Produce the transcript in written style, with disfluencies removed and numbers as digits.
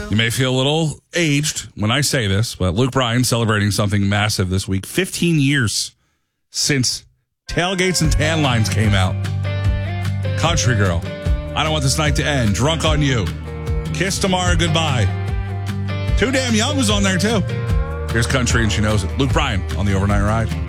You may feel a little aged when I say this, but Luke Bryan celebrating something massive this week. 15 years since Tailgates and Tan Lines came out. Country Girl, I Don't Want This Night to End, Drunk on You, Kiss Tomorrow Goodbye. Too Damn Young was on there too. Here's Country and She Knows It. Luke Bryan on the Overnight Ride.